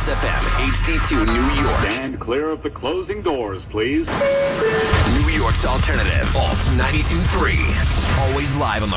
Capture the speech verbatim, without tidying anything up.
Kiss F M, H D two, New York. Stand clear of the closing doors, please. New York's alternative, Alt ninety-two point three. Always live on the